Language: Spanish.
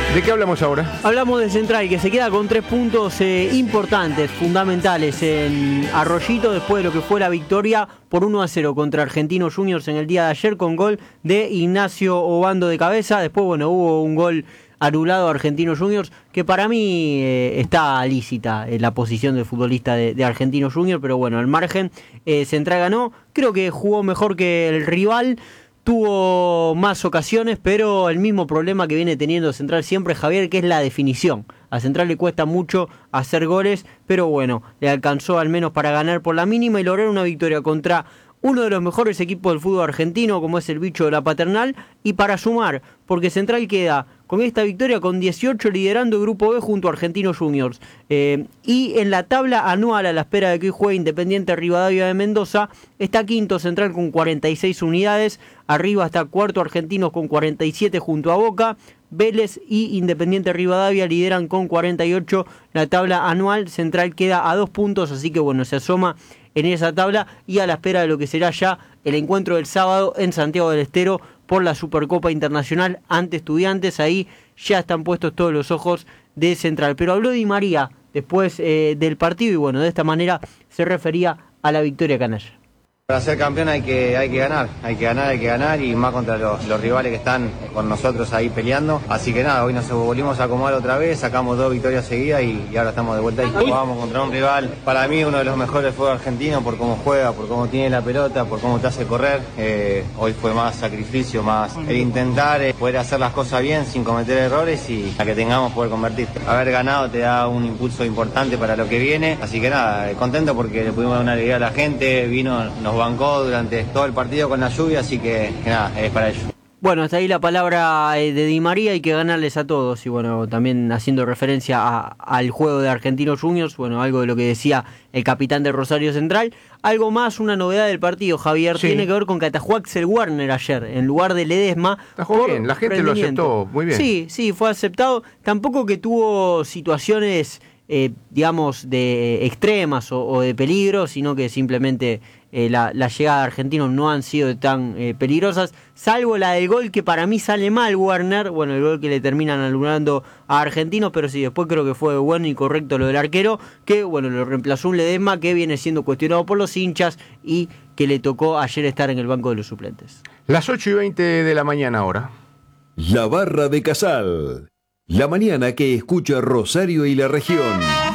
¿De qué hablamos ahora? Hablamos de Central, que se queda con 3 puntos importantes, fundamentales en Arroyito, después de lo que fue la victoria por 1-0 contra Argentinos Juniors en el día de ayer, con gol de Ignacio Obando de cabeza. Después, bueno, hubo un gol anulado a Argentinos Juniors, que para mí está lícita en la posición del futbolista de Argentinos Juniors, pero bueno, al margen, Central ganó, creo que jugó mejor que el rival. Tuvo más ocasiones, pero el mismo problema que viene teniendo Central siempre, Javier, que es la definición. A Central le cuesta mucho hacer goles, pero bueno, le alcanzó al menos para ganar por la mínima y lograr una victoria contra uno de los mejores equipos del fútbol argentino, como es el Bicho de la Paternal, y para sumar, porque Central queda con esta victoria con 18 liderando el Grupo B junto a Argentinos Juniors. Y en la tabla anual, a la espera de que hoy juegue Independiente Rivadavia de Mendoza, está quinto Central con 46 unidades, arriba está cuarto Argentinos con 47 junto a Boca, Vélez y Independiente Rivadavia lideran con 48 la tabla anual. Central queda a 2 puntos, así que bueno, se asoma en esa tabla y a la espera de lo que será ya el encuentro del sábado en Santiago del Estero por la Supercopa Internacional ante Estudiantes. Ahí ya están puestos todos los ojos de Central. Pero habló Di María después del partido y bueno, de esta manera se refería a la victoria canalla. Para ser campeón hay que ganar y más contra los rivales que están con nosotros ahí peleando. Así que nada, hoy nos volvimos a acomodar otra vez, sacamos 2 victorias seguidas y ahora estamos de vuelta y jugamos contra un rival, para mí uno de los mejores del fútbol argentino por cómo juega, por cómo tiene la pelota, por cómo te hace correr. Hoy fue más sacrificio, más el intentar poder hacer las cosas bien sin cometer errores y la que tengamos poder convertir. Haber ganado te da un impulso importante para lo que viene, así que nada, contento porque le pudimos dar una alegría a la gente, nos bancó durante todo el partido con la lluvia, así que nada, es para ello. Bueno, hasta ahí la palabra de Di María, hay que ganarles a todos y bueno, también haciendo referencia al juego de Argentinos Juniors, bueno, algo de lo que decía el capitán de Rosario Central. Algo más, una novedad del partido, Javier, sí. Tiene que ver con que atajó Axel Werner ayer, en lugar de Ledesma. Atajó bien, la gente lo aceptó, muy bien. Sí, fue aceptado, tampoco que tuvo situaciones digamos, de extremas o de peligro, sino que simplemente la llegada de Argentinos no han sido tan peligrosas, salvo la del gol que para mí sale mal Werner, bueno, el gol que le terminan anulando a Argentinos, pero sí, después creo que fue bueno y correcto lo del arquero, que bueno, lo reemplazó un Ledesma que viene siendo cuestionado por los hinchas y que le tocó ayer estar en el banco de los suplentes. Las 8:20 de la mañana ahora. La Barra de Casal. La mañana que escucha Rosario y la región.